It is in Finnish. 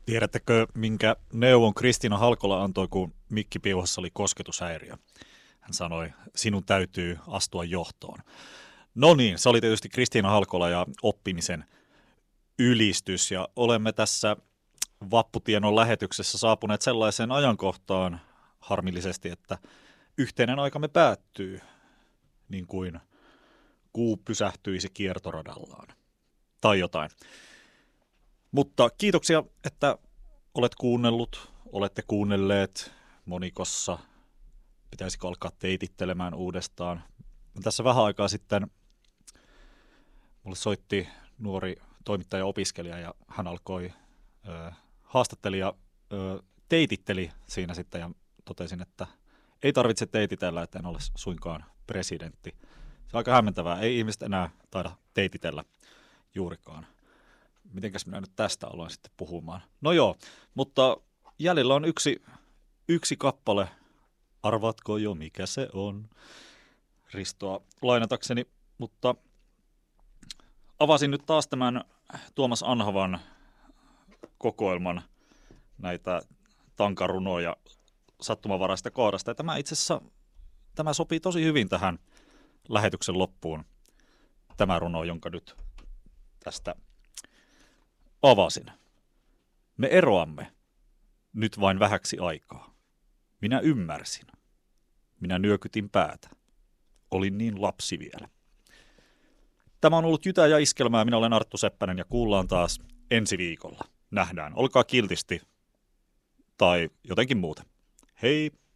Tiedättekö, minkä neuvon Kristiina Halkola antoi, kun Mikki Piuhassa oli kosketushäiriö? Hän sanoi, sinun täytyy astua johtoon. No niin, se oli tietysti Kristiina Halkola ja oppimisen ylistys. Ja olemme tässä Vapputienon lähetyksessä saapuneet sellaiseen ajankohtaan harmillisesti, että yhteinen aikamme päättyy, niin kuin kuu pysähtyisi kiertoradallaan. Tai jotain. Mutta kiitoksia, että olet kuunnellut, olette kuunnelleet monikossa. Pitäisikö alkaa teitittelemään uudestaan? Tässä vähän aikaa sitten mulle soitti nuori toimittaja-opiskelija ja hän alkoi haastatteli ja teititteli siinä sitten ja totesin, että ei tarvitse teititellä, että en ole suinkaan presidentti. Se on aika hämmentävää, ei ihmiset enää taida teititellä juurikaan. Mitenkäs minä nyt tästä aloin sitten puhumaan? No joo, mutta jäljellä on yksi kappale. Arvatko jo mikä se on? Ristoa lainatakseni, mutta avasin nyt taas tämän Tuomas Anhavan kokoelman näitä tankarunoja sattumanvaraista kohdasta. Ja tämä sopii tosi hyvin tähän lähetyksen loppuun. Tämä runo, jonka nyt tästä avasin. Me eroamme nyt vain vähäksi aikaa. Minä ymmärsin. Minä nyökytin päätä. Olin niin lapsi vielä. Tämä on ollut Jytä ja Iskelmää. Minä olen Arttu Seppänen ja kuullaan taas ensi viikolla. Nähdään. Olkaa kiltisti tai jotenkin muuten. Hei!